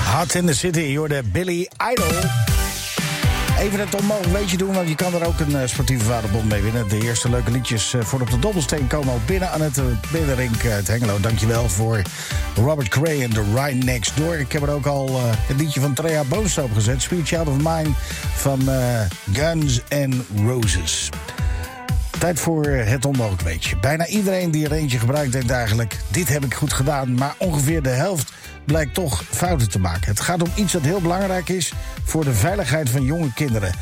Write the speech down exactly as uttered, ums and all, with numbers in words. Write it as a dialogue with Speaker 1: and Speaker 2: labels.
Speaker 1: Hot in the City, je hoorde Billy Idol. Even het onmogelijk weetje doen, want je kan er ook een uh, sportieve waardebon mee winnen. De eerste leuke liedjes uh, voor op de dobbelsteen komen al binnen aan het uh, Binnenrink uit Hengelo. Dankjewel voor Robert Cray en The Right Next Door. Ik heb er ook al uh, het liedje van Trea Boonste op gezet. Sweet Child of Mine van uh, Guns N' Roses. Tijd voor het onmogelijk weetje. Bijna iedereen die er eentje gebruikt denkt eigenlijk, dit heb ik goed gedaan. Maar ongeveer de helft blijkt toch fouten te maken. Het gaat om iets dat heel belangrijk is voor de veiligheid van jonge kinderen.